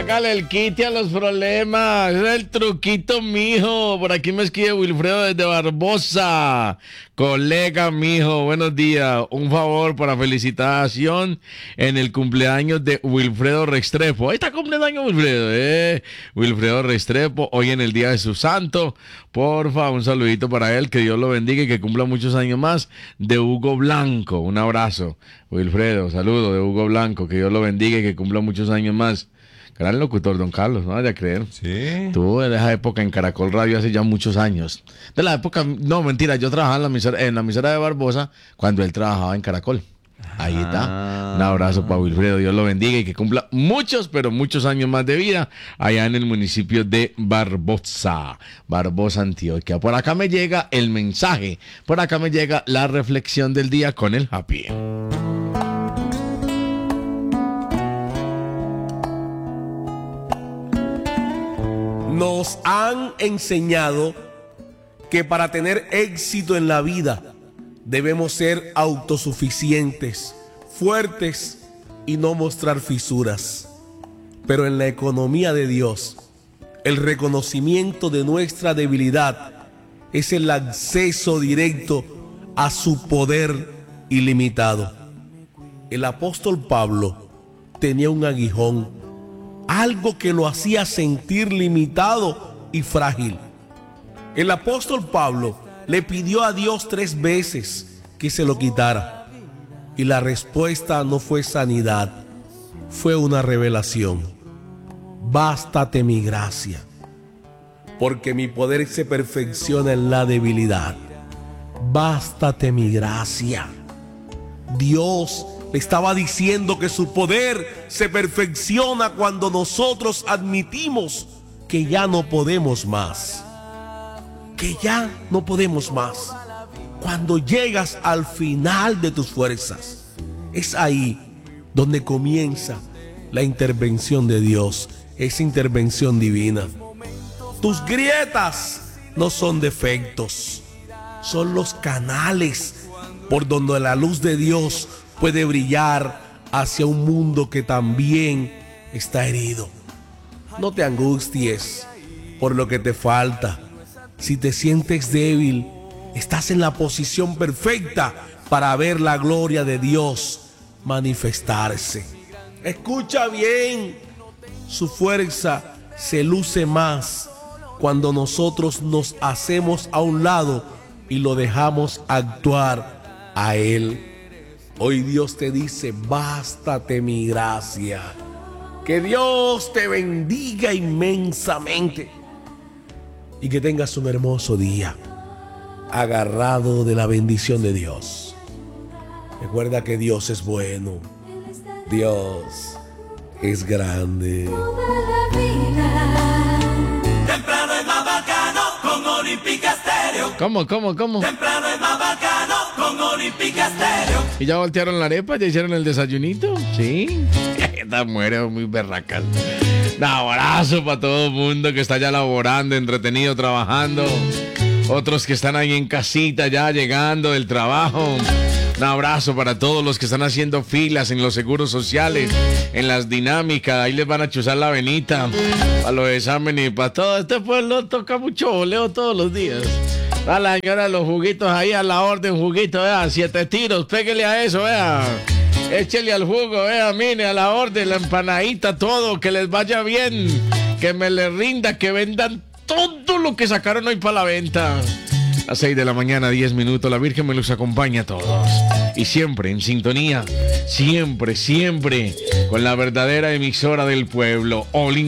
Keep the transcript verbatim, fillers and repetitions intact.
Póngale el quite a los problemas. Es el truquito, mijo. Por aquí me escribe Wilfredo desde Barbosa. Colega, mijo, buenos días. Un favor para felicitación en el cumpleaños de Wilfredo Restrepo. Ahí está cumpleaños Wilfredo, eh. Wilfredo Restrepo, hoy en el día de su santo. Porfa, un saludito para él, que Dios lo bendiga y que cumpla muchos años más. De Hugo Blanco, un abrazo. Wilfredo, saludo de Hugo Blanco, que Dios lo bendiga y que cumpla muchos años más. Gran locutor, don Carlos, no vaya a creer. Sí. Tuvo en esa época en Caracol Radio hace ya muchos años. De la época, no, mentira, yo trabajaba en la emisora, en la emisora de Barbosa cuando él trabajaba en Caracol. Ahí está. Un abrazo para Wilfredo, Dios lo bendiga y que cumpla muchos, pero muchos años más de vida allá en el municipio de Barbosa, Barbosa, Antioquia. Por acá me llega el mensaje, por acá me llega la reflexión del día con el Happy. Nos han enseñado que para tener éxito en la vida debemos ser autosuficientes, fuertes y no mostrar fisuras. Pero en la economía de Dios, el reconocimiento de nuestra debilidad es el acceso directo a su poder ilimitado. El apóstol Pablo tenía un aguijón, algo que lo hacía sentir limitado y frágil. El apóstol Pablo le pidió a Dios tres veces que se lo quitara, y la respuesta no fue sanidad, fue una revelación. Bástate mi gracia, porque mi poder se perfecciona en la debilidad. Bástate mi gracia. Dios le estaba diciendo que su poder se perfecciona cuando nosotros admitimos que ya no podemos más. Que ya no podemos más. Cuando llegas al final de tus fuerzas, es ahí donde comienza la intervención de Dios, esa intervención divina. Tus grietas no son defectos, son los canales por donde la luz de Dios puede brillar hacia un mundo que también está herido. No te angusties por lo que te falta. Si te sientes débil, estás en la posición perfecta para ver la gloria de Dios manifestarse. Escucha bien, su fuerza se luce más cuando nosotros nos hacemos a un lado y lo dejamos actuar a Él. Hoy Dios te dice, bástate mi gracia. Que Dios te bendiga inmensamente y que tengas un hermoso día, agarrado de la bendición de Dios. Recuerda que Dios es bueno, Dios es grande. Temprano es más bacano con Olímpica Estéreo. ¿Cómo, cómo, cómo? Temprano es más bacano con Olímpica Estéreo. ¿Y ya voltearon la arepa? ¿Ya hicieron el desayunito? Sí. Estas mujeres muy berracas. Un abrazo para todo el mundo que está ya laborando, entretenido, trabajando. Otros que están ahí en casita ya llegando del trabajo. Un abrazo para todos los que están haciendo filas en los seguros sociales, en las dinámicas. Ahí les van a chuzar la venita para los exámenes y para todo. Este pueblo toca mucho voleo todos los días. A la señora, los juguitos ahí a la orden, juguito, vea, siete tiros, péguele a eso, vea. Échele al jugo, vea, mire, a la orden, la empanadita, todo, que les vaya bien, que me les rinda, que vendan todo lo que sacaron hoy para la venta. A seis de la mañana, diez minutos, la Virgen me los acompaña a todos. Y siempre en sintonía, siempre, siempre, con la verdadera emisora del pueblo, All In